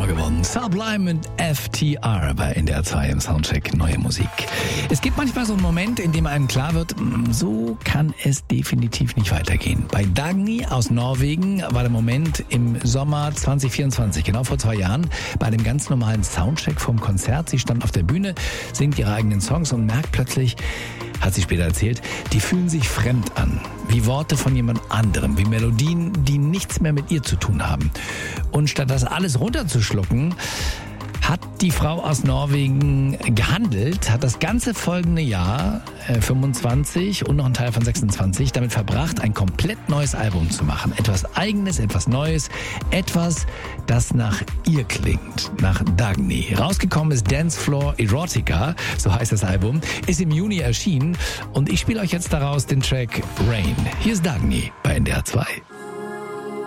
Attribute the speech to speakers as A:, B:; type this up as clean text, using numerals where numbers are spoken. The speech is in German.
A: Nummer gewonnen. Sublime und FTR bei NDR 2 im Soundcheck Neue Musik. Es gibt manchmal so einen Moment, in dem einem klar wird, so kann es definitiv nicht weitergehen. Bei Dagny aus Norwegen war der Moment im Sommer 2024, genau vor 2 Jahren, bei einem ganz normalen Soundcheck vom Konzert. Sie stand auf der Bühne, singt ihre eigenen Songs und merkt plötzlich, hat sie später erzählt, die fühlen sich fremd an. Wie Worte von jemand anderem, wie Melodien, die nichts mehr mit ihr zu tun haben. Und statt das alles runterzuschlucken, hat die Frau aus Norwegen gehandelt, hat das ganze folgende Jahr, 25 und noch ein Teil von 26, damit verbracht, ein komplett neues Album zu machen. Etwas Eigenes, etwas Neues, etwas, das nach ihr klingt, nach Dagny. Rausgekommen ist Dancefloor Erotica, so heißt das Album, ist im Juni erschienen und ich spiele euch jetzt daraus den Track Rain. Hier ist Dagny bei NDR 2.